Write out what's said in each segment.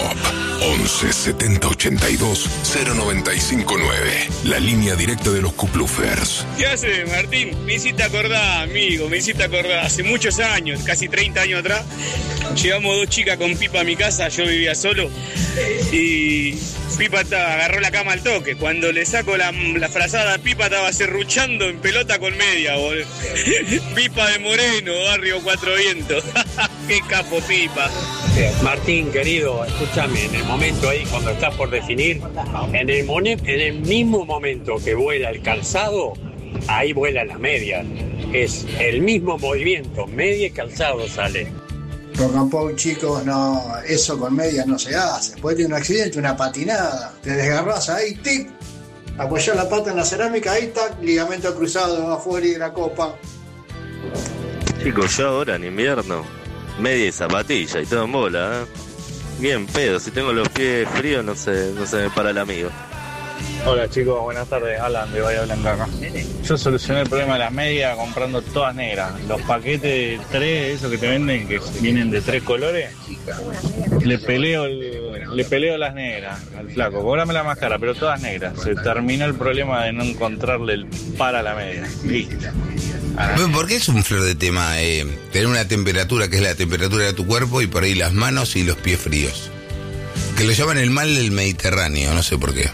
Pop. 11 70 82 0959. La línea directa de los Kuplufers. ¿Qué hace, Martín? Me hiciste acordar, amigo, me hiciste acordar. Hace muchos años, casi 30 años atrás, llevamos 2 chicas con Pipa a mi casa, yo vivía solo, y Pipa agarró la cama al toque. Cuando le saco la frazada a Pipa, estaba serruchando en pelota con media, boludo. Pipa de Moreno, barrio Cuatro Vientos. Qué capo, Pipa. Martín, querido, escúchame, en el momento ahí, cuando estás por definir, en el mismo momento que vuela el calzado, ahí vuela la media. Es el mismo movimiento, media y calzado sale. Rock and pop, chicos, no, eso con medias no se hace. Puede tener un accidente, una patinada, te desgarrás ahí, tic, apoyás la pata en la cerámica, ahí está, ligamento cruzado afuera de la copa. Chicos, yo ahora en invierno, media y zapatilla y todo en bola, ¿eh? Bien pedo, si tengo los pies fríos no se me para el amigo. Hola chicos, buenas tardes, Alan de Bahía Blanca acá. Yo solucioné el problema de las medias comprando todas negras. Los paquetes de 3, esos que te venden, que vienen de 3 colores, le peleo las negras al flaco. Cóbrame la más cara, pero todas negras. Se terminó el problema de no encontrarle el par a la media. Listo. ¿Por qué es un flor de tema tener una temperatura que es la temperatura de tu cuerpo y por ahí las manos y los pies fríos? Que lo llaman el mal del Mediterráneo, no sé por qué.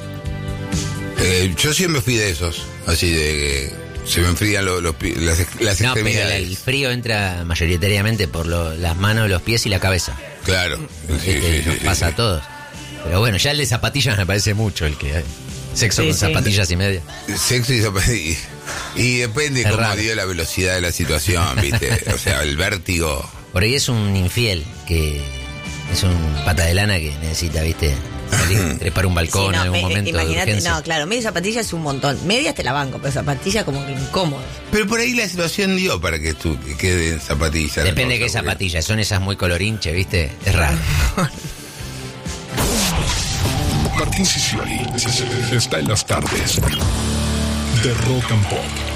Yo siempre fui de esos, así de que se me enfrían las extremidades. No, pero el frío entra mayoritariamente por las manos, los pies y la cabeza. Claro. Sí, nos pasa a todos. Pero bueno, ya el de zapatillas me parece mucho, el que sexo con zapatillas y media. Sexo y zapatillas. Y depende cómo dio la velocidad de la situación, ¿viste? O sea, el vértigo. Por ahí es un infiel, que es un pata de lana que necesita, ¿viste? Salir, trepar un balcón en algún momento. Imagínate, no, claro, media zapatilla es un montón. Medias te la banco, pero zapatilla como que incómodo. Pero por ahí la situación dio para que quede en zapatillas. Depende de qué zapatillas, son esas muy colorinche, ¿viste? Es raro. Martín Sicioli está en las tardes de Rock and Pop.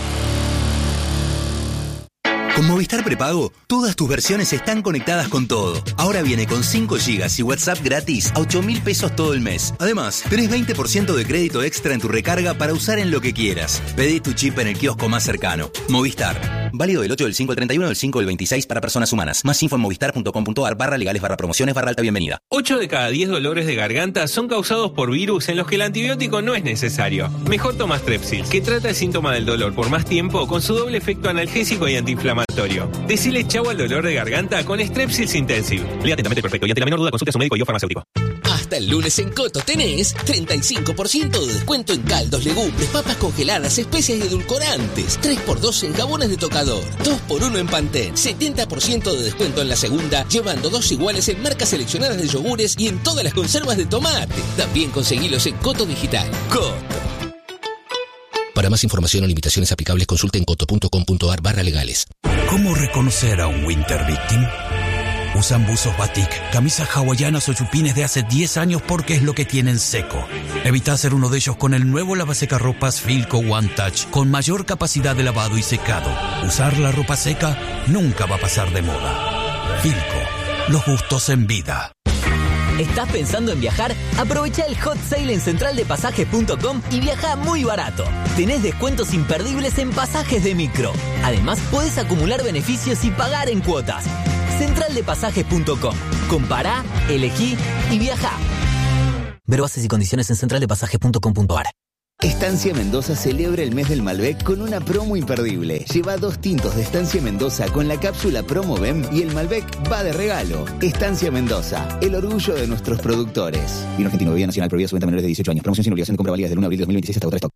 Con Movistar Prepago, todas tus versiones están conectadas con todo. Ahora viene con 5 GB y WhatsApp gratis a 8.000 pesos todo el mes. Además, tenés 20% de crédito extra en tu recarga para usar en lo que quieras. Pedí tu chip en el kiosco más cercano. Movistar. Válido del 8 del 5 al 31 del 5 del 26 para personas humanas. Más info en movistar.com.ar/legales/promociones/alta bienvenida. 8 de cada 10 dolores de garganta son causados por virus en los que el antibiótico no es necesario. Mejor toma Strepsil, que trata el síntoma del dolor por más tiempo con su doble efecto analgésico y antiinflamatorio. Decile chau al dolor de garganta con Strepsils Intensive. Lea atentamente el prospecto y ante la menor duda consulte a su médico y o farmacéutico. Hasta el lunes en Coto tenés 35% de descuento en caldos, legumbres, papas congeladas, especias y edulcorantes. 3x2 en jabones de tocador. 2x1 en Pantene. 70% de descuento en la segunda, llevando 2 iguales en marcas seleccionadas de yogures y en todas las conservas de tomate. También conseguilos en Coto Digital. Coto. Para más información o limitaciones aplicables, consulte en coto.com.ar/legales. ¿Cómo reconocer a un winter victim? Usan buzos batik, camisas hawaianas o chupines de hace 10 años porque es lo que tienen seco. Evita ser uno de ellos con el nuevo lavasecarropas Filco One Touch con mayor capacidad de lavado y secado. Usar la ropa seca nunca va a pasar de moda. Filco, los gustos en vida. ¿Estás pensando en viajar? Aprovecha el hot sale en centraldepasajes.com y viaja muy barato. Tenés descuentos imperdibles en pasajes de micro. Además, podés acumular beneficios y pagar en cuotas. Centraldepasajes.com. Compará, elegí y viaja. Ver bases y condiciones en centraldepasajes.com.ar. Estancia Mendoza celebra el mes del Malbec con una promo imperdible. Lleva 2 tintos de Estancia Mendoza con la cápsula Promo BEM y el Malbec va de regalo. Estancia Mendoza, el orgullo de nuestros productores. Vino argentino, bebida nacional, prohibida su venta a menores de 18 años. Promoción sin obligación de compra válida del 1 de abril de 2026 hasta otra stock.